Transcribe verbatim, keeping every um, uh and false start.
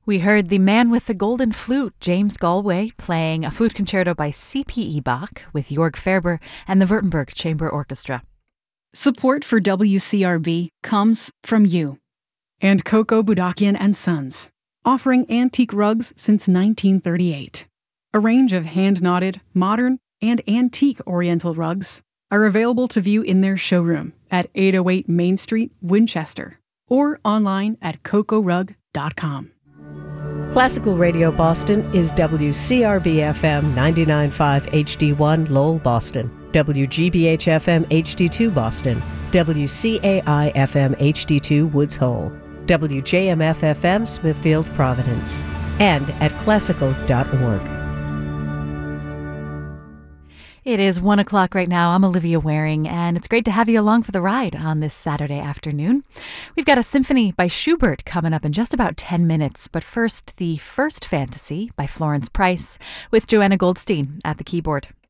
We heard the man with the golden flute, James Galway, playing a flute concerto by C P E Bach with Jörg Ferber and the Württemberg Chamber Orchestra. Support for W C R B comes from you. And Coco Budakian and Sons, offering antique rugs since nineteen thirty-eight. A range of hand-knotted, modern, and antique Oriental rugs are available to view in their showroom at eight oh eight Main Street, Winchester, or online at coco rug dot com. Classical Radio Boston is W C R B F M ninety-nine point five H D one Lowell, Boston, W G B H F M H D two Boston, W C A I F M H D two Woods Hole, W J M F F M Smithfield, Providence, and at classical dot org. It is one o'clock right now. I'm Olivia Waring, and it's great to have you along for the ride on this Saturday afternoon. We've got a symphony by Schubert coming up in just about ten minutes, but first, the First Fantasy by Florence Price with Joanna Goldstein at the keyboard.